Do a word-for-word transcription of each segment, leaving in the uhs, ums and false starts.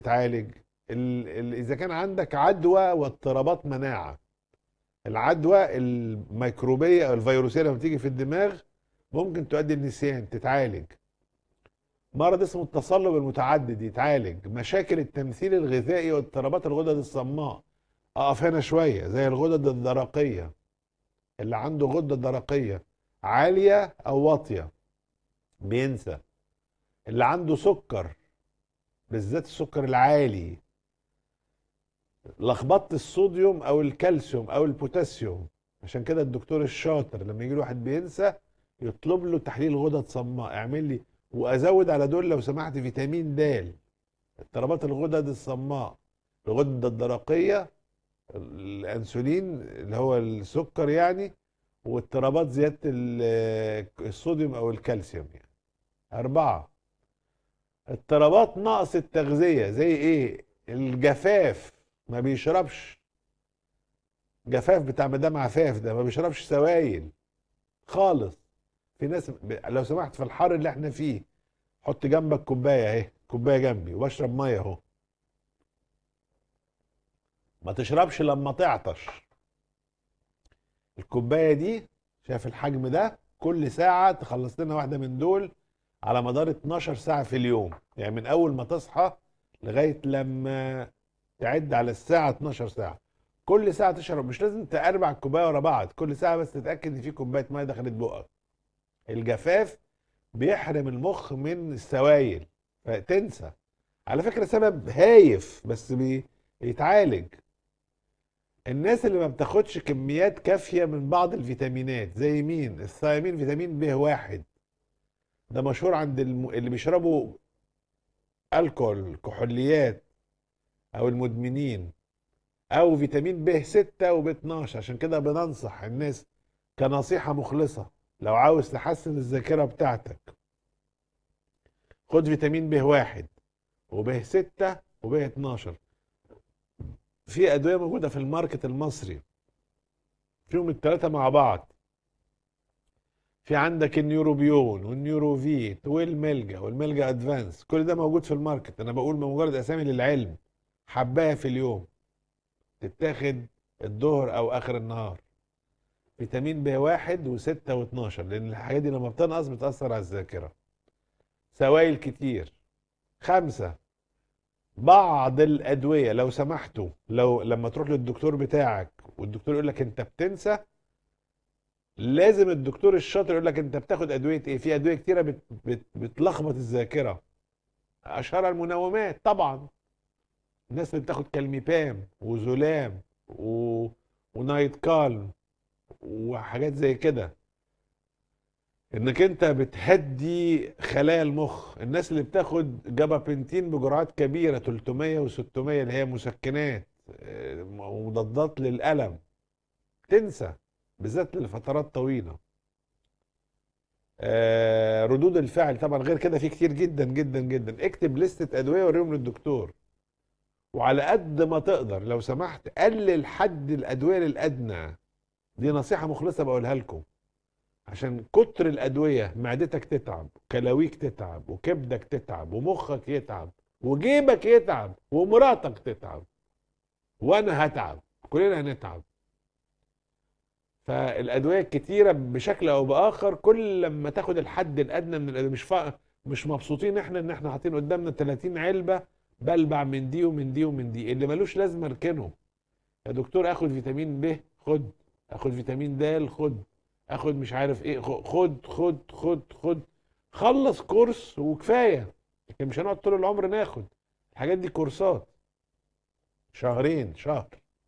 تعالج ال... ال... اذا كان عندك عدوى واضطرابات مناعه. العدوى الميكروبيه او الفيروسيه لما بتيجي في الدماغ ممكن تؤدي للنسيان، تتعالج. مرض اسمه التصلب المتعدد يتعالج. مشاكل التمثيل الغذائي واضطرابات الغدد الصماء، اقف هنا شويه، زي الغدد الدرقيه. اللي عنده غده درقيه عاليه او واطيه بينسى. اللي عنده سكر، بالذات السكر العالي، لخبطه الصوديوم او الكالسيوم او البوتاسيوم. عشان كده الدكتور الشاطر لما يجي له واحد بينسى يطلب له تحليل غدد صماء، اعمل لي. وازود على دول لو سمحت فيتامين د. اضطرابات الغدد الصماء، الغدة الدرقية، الأنسولين اللي هو السكر يعني، واضطرابات زيادة ال- الصوديوم أو الكالسيوم يعني. أربعة، اضطرابات نقص التغذية زي إيه؟ الجفاف، ما بيشربش. جفاف بتاع مدام عفاف ده ما بيشربش سوائل خالص. في ناس ب... لو سمحت في الحر اللي احنا فيه حط جنبك كوباية اهي، كوباية جنبي واشرب مية اهو. ما تشربش لما تعطش. الكوبايه دي، شايف الحجم ده، كل ساعه تخلص لنا واحده من دول على مدار اتناشر ساعه في اليوم. يعني من اول ما تصحى لغايه لما تعد على الساعه اتناشر ساعه. كل ساعه تشرب، مش لازم تقربع الكوبايه ورا بعض، كل ساعه بس تتاكد ان في كوبايه ميه دخلت بقك. الجفاف بيحرم المخ من السوائل فتنسى. على فكره سبب هايف بس بي- بيتعالج. الناس اللي ما بتاخدش كميات كافية من بعض الفيتامينات، زي مين؟ الثيامين، فيتامين ب واحد، ده مشهور عند الم... اللي بيشربوا الكحول، كحوليات، او المدمنين. او فيتامين ب ستة وب اتناشر. عشان كده بننصح الناس كنصيحة مخلصة، لو عاوز تحسن الذاكرة بتاعتك خد فيتامين ب واحد وب ستة وب اتناشر. في ادوية موجودة في الماركت المصري فيهم الثلاثة مع بعض. في عندك النيوروبيون والنيوروفيت والملجا والملجا ادفانس، كل ده موجود في الماركت. انا بقول بمجرد اسامي للعلم. حبايه في اليوم تتاخد الظهر او اخر النهار. فيتامين ب واحد وستة واتناشر، لان الحاجات دي لما بتنقص بتاثر على الذاكره. سوائل كتير. خمسه، بعض الادويه لو سمحتوا، لو لما تروح للدكتور بتاعك والدكتور يقول لك انت بتنسى، لازم الدكتور الشاطر يقول لك انت بتاخد ادويه ايه. في ادويه كتيره بت بت بتلخبط الذاكره. اشهرها المنومات طبعا. الناس اللي بتاخد كالميبام وزولام و... ونايت كالم وحاجات زي كده، انك انت بتهدي خلايا المخ. الناس اللي بتاخد جابابنتين بجرعات كبيره تلتمية و600، اللي هي مسكنات، آه، مضادات للالم، تنسى، بالذات لفترات طويله. آه، ردود الفعل طبعا غير كده في كتير جدا جدا جدا. اكتب لستة ادويه وريهم للدكتور. وعلى قد ما تقدر لو سمحت قلل حد الادويه للادنى. دي نصيحه مخلصه بقولها لكم. عشان كتر الادويه معدتك تتعب، كلاويك تتعب، وكبدك تتعب، ومخك يتعب، وجيبك يتعب، ومراتك تتعب، وانا هتعب، كلنا هنتعب. فالادويه الكتيره بشكل او باخر، كل لما تاخد الحد الادنى من الادويه، مش فا... مش مبسوطين احنا ان احنا حاطين قدامنا تلاتين علبه بلبع من دي ومن دي ومن دي، اللي ملوش لازمه اركنه. يا دكتور اخد فيتامين ب، خد. اخد فيتامين د، خد. اخد مش عارف ايه، خد خد خد خد. خلص كورس وكفايه. لكن مش هنقعد طول العمر ناخد الحاجات دي كورسات، شهرين، شهر.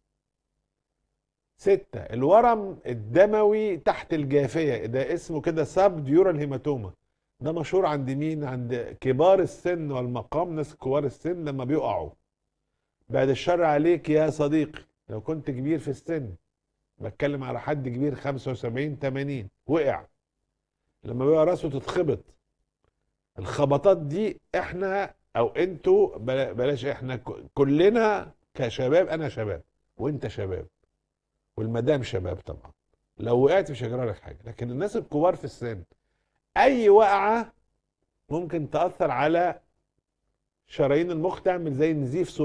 ستة، الورم الدموي تحت الجافية، ده اسمه كده ساب ديورال هيماتوما. ده مشهور عند مين؟ عند كبار السن والمقام، ناس كبار السن لما بيقعوا. بعد الشر عليك يا صديقي لو كنت كبير في السن، بتكلم على حد كبير خمسة وسبعين تمانين وقع، لما بيقع راسه تتخبط. الخبطات دي احنا او انتوا، بلا- بلاش احنا، ك- كلنا كشباب، انا شباب وانت شباب والمدام شباب طبعا، لو وقعت مش هيجرى لك حاجه. لكن الناس الكبار في السن اي وقعه ممكن تاثر على شرايين المخ تعمل زي نزيف